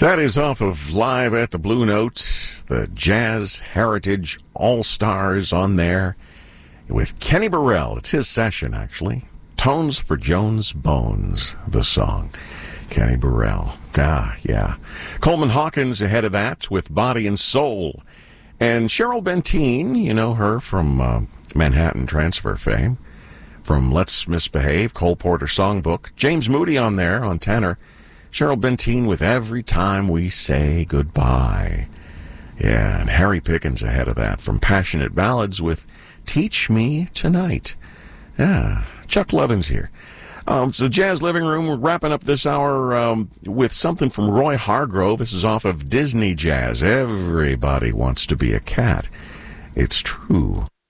That is off of Live at the Blue Note, the Jazz Heritage All-Stars on there with Kenny Burrell. It's his session, actually. Tones for Jones Bones, the song. Kenny Burrell. Yeah. Coleman Hawkins ahead of that with Body and Soul. And Cheryl Benteen, you know her from Manhattan Transfer fame, from Let's Misbehave, Cole Porter Songbook. James Moody on there on tenor. Cheryl Benteen with Every Time We Say Goodbye. Yeah, and Harry Pickens ahead of that from Passionate Ballads with Teach Me Tonight. Yeah, Chuck Levin's here. It's the Jazz Living Room. We're wrapping up this hour with something from Roy Hargrove. This is off of Disney Jazz. Everybody wants to be a cat. It's true.